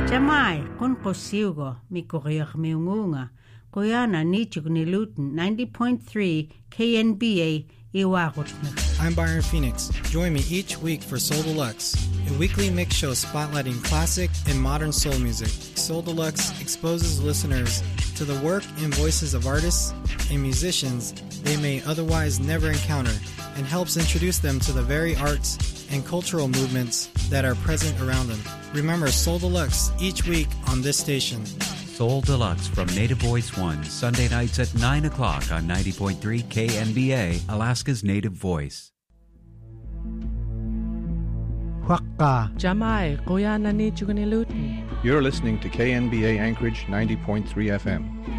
Jamai, kun kosiugo, mi kuriak miungunga, Guyana nichug niluten 90.3 KNBA Iwagutnik. I'm Byron Phoenix. Join me each week for Soul Deluxe, a weekly mix show spotlighting classic and modern soul music. Soul Deluxe exposes listeners to the work and voices of artists and musicians they may otherwise never encounter, and helps introduce them to the very arts and cultural movements that are present around them. Remember Soul Deluxe each week on this station. Soul Deluxe from Native Voice 1, Sunday nights at 9 o'clock on 90.3 KNBA, Alaska's Native Voice. Huakka. Jamai, Guyana ni Chuganilutin. You're listening to KNBA Anchorage 90.3 FM.